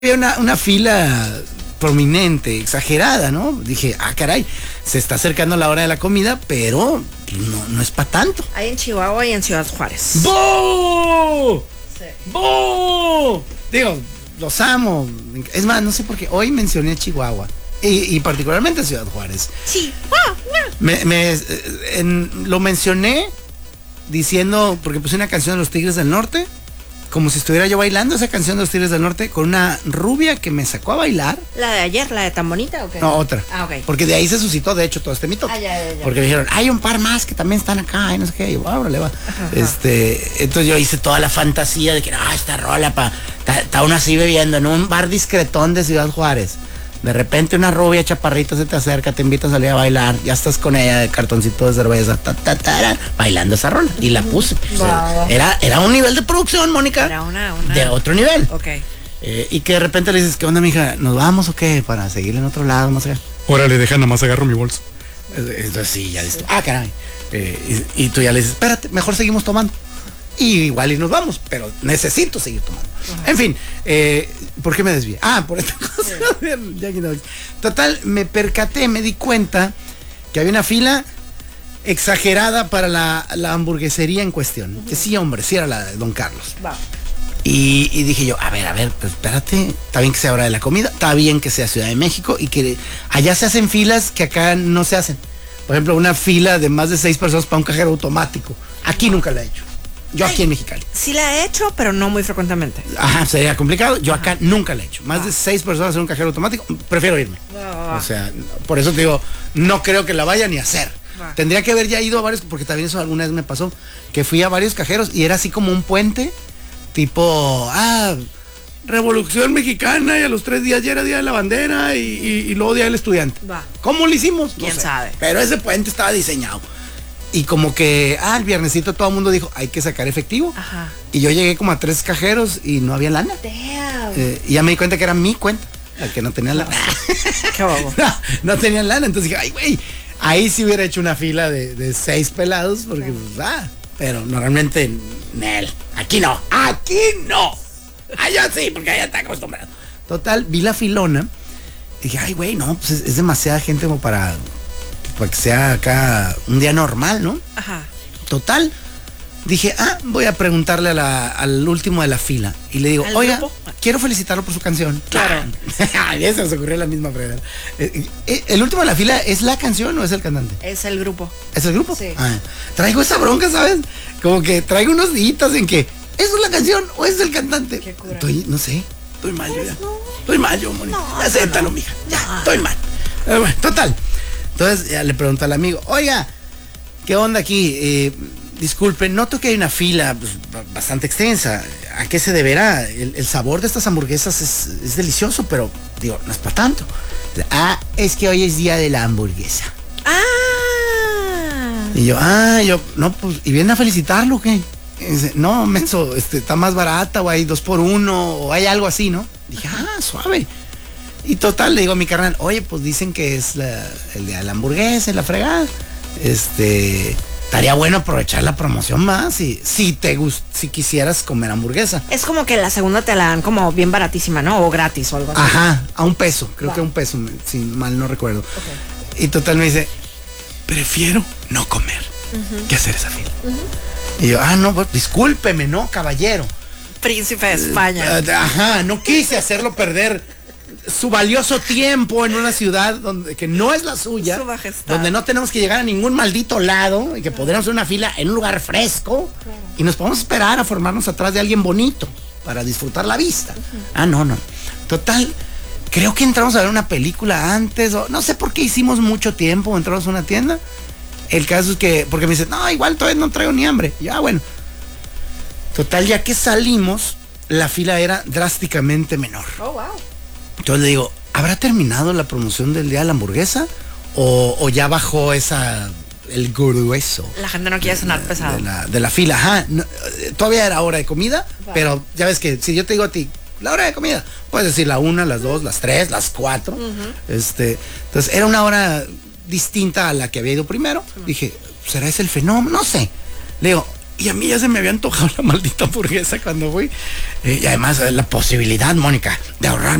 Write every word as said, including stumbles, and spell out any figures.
había una, una fila prominente, exagerada, ¿no? Dije, ah, caray, se está acercando la hora de la comida, pero no, no es para tanto. Hay en Chihuahua y en Ciudad Juárez. ¡Boo! Sí. ¡Boo! Digo, los amo. Es más, no sé por qué hoy mencioné Chihuahua. Y, y particularmente Ciudad Juárez. Sí. Me, me, en, lo mencioné diciendo, porque puse una canción de los Tigres del Norte, como si estuviera yo bailando esa canción de los Tigres del Norte con una rubia que me sacó a bailar. ¿La de ayer, la de tan bonita o qué? No, otra. Ah, ok. Porque de ahí se suscitó, de hecho, todo este mito. Ah, ya, ya, ya. Porque me dijeron, hay un par más que también están acá, y no sé qué. Y yo, órale, va. Ajá, este, entonces yo hice toda la fantasía de que, no, esta rola, pa, está uno así bebiendo en un bar discretón de Ciudad Juárez. De repente una rubia chaparrita se te acerca, te invita a salir a bailar, ya estás con ella de cartoncito de cerveza, ta, ta, ta, bailando esa rola. Y la puse. Wow. O sea, era, era un nivel de producción, Mónica. Era una, una... De otro nivel. Ok. Eh, y que de repente le dices, ¿qué onda, mija? ¿Nos vamos o qué? Para seguir en otro lado, más allá. Órale, deja, nomás agarro mi bolso. Entonces sí, ya dices, ah, caray. Eh, y, y tú ya le dices, espérate, mejor seguimos tomando. Y igual y nos vamos, pero necesito seguir tomando. Uh-huh. En fin, eh, ¿por qué me desvié? Ah, por esta cosa. Sí. Total, me percaté, me di cuenta que había una fila exagerada para la, la hamburguesería en cuestión. Uh-huh. Que sí, hombre, sí era la de Don Carlos. Wow. Y, y dije yo, a ver, a ver, pues espérate, está bien que sea hora de la comida, está bien que sea Ciudad de México y que allá se hacen filas que acá no se hacen. Por ejemplo, una fila de más de seis personas para un cajero automático. Aquí nunca la he hecho. Yo aquí en Mexicali. Sí la he hecho, pero no muy frecuentemente. Ajá, sería complicado. Yo acá nunca la he hecho. Más ah. de seis personas en un cajero automático, prefiero irme. Ah. O sea, por eso te digo, no creo que la vaya ni a hacer. Ah. Tendría que haber ya ido a varios, porque también eso alguna vez me pasó, que fui a varios cajeros y era así como un puente, tipo, ah, Revolución Mexicana y a los tres días ya era Día de la Bandera y, y, y luego Día del Estudiante. Va. ¿Cómo lo hicimos? ¿Quién no sé, sabe? Pero ese puente estaba diseñado. Y como que, ah, el viernesito todo el mundo dijo, hay que sacar efectivo. Ajá. Y yo llegué como a tres cajeros y no había lana. Damn. Eh, y ya me di cuenta que era mi cuenta, la que no tenía lana. Qué bobo. no, no tenían lana, entonces dije, ay, güey, ahí sí hubiera hecho una fila de, de seis pelados, porque, sí. pues, ah, pero normalmente, Nel, aquí no, aquí no. Allá sí, porque allá está acostumbrado. Total, vi la filona y dije, ay, güey, no, pues es, es demasiada gente como para... para que sea acá un día normal, ¿no? Ajá. Total, dije, ah, voy a preguntarle a la, al último de la fila. Y le digo, oiga, grupo? quiero felicitarlo por su canción. Claro. A mí se me ocurrió la misma pregunta. ¿El último de la fila es la canción o es el cantante? Es el grupo. ¿Es el grupo? Sí. Ah, traigo esa bronca, ¿sabes? Como que traigo unos días en que, ¿eso es la canción o es el cantante? Qué cura. Estoy, no sé, estoy mal yo ya. No. Estoy mal yo, Mónica. No, acéptalo, no. mija. Ya, no. estoy mal. Eh, bueno, total. Entonces ya le pregunto al amigo, oiga, ¿qué onda aquí? Eh, disculpe, noto que hay una fila pues, bastante extensa. ¿A qué se deberá? El, el sabor de estas hamburguesas es, es delicioso, pero digo, no es para tanto. Ah, es que hoy es día de la hamburguesa. Ah. Y yo, ah, yo, no, pues, ¿y vienen a felicitarlo o qué? Y dice, no, menso, este, está más barata, o hay dos por uno, o hay algo así, ¿no? Dije, ah, suave. Y total, le digo a mi carnal, oye, pues dicen que es la, el día de la hamburguesa, la fregada. Este, estaría bueno aprovechar la promoción más si, si te gust, si quisieras comer hamburguesa. Es como que la segunda te la dan como bien baratísima, ¿no? O gratis o algo así. Ajá, a un peso, creo Va. que a un peso, si mal no recuerdo. Okay. Y total me dice, prefiero no comer uh-huh. que hacer esa fila. Uh-huh. Y yo, ah, no, pues, discúlpeme, no, caballero. Príncipe de España. Uh, ajá, no quise hacerlo perder su valioso tiempo en una ciudad donde que no es la suya, Su majestad. donde no tenemos que llegar a ningún maldito lado y que podríamos hacer una fila en un lugar fresco claro. y nos podemos esperar a formarnos atrás de alguien bonito para disfrutar la vista. Uh-huh. Ah, no, no. Total, creo que entramos a ver una película antes, o no sé por qué hicimos mucho tiempo, entramos a una tienda. El caso es que, porque me dice, no, igual todavía no traigo ni hambre. Ya, bueno. Total, ya que salimos, la fila era drásticamente menor. Oh, wow. Entonces le digo, ¿habrá terminado la promoción del día de la hamburguesa? ¿O, o ya bajó esa, el grueso? La gente no quiere sonar de, pesado. De la, de la fila, ajá. No, todavía era hora de comida, wow. pero ya ves que si yo te digo a ti, la hora de comida, puedes decir la una, las dos, las tres, las cuatro. Uh-huh. Este, entonces era una hora distinta a la que había ido primero. Uh-huh. Dije, ¿será ese el fenómeno? No sé. Le digo, Y a mí ya se me había antojado la maldita hamburguesa cuando fui. Eh, y además eh, la posibilidad, Mónica, de ahorrar